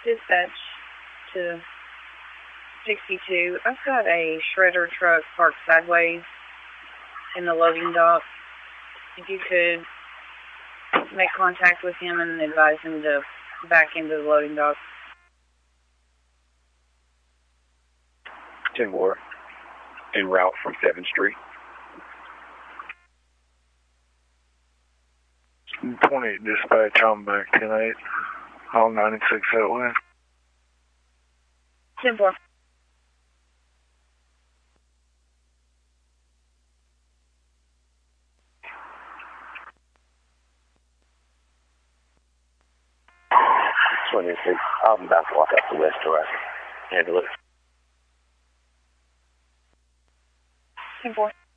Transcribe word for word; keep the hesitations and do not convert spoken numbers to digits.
Dispatch to sixty-two. I've got a shredder truck parked sideways in the loading dock. If you could make contact with him and advise him to back into the loading dock. ten more. En route from seventh Street. twenty-eight dispatch, I'm back ten eight. All ninety-six that way. ten four. twenty-six. I'm about to walk up the west door. Handle it. ten four.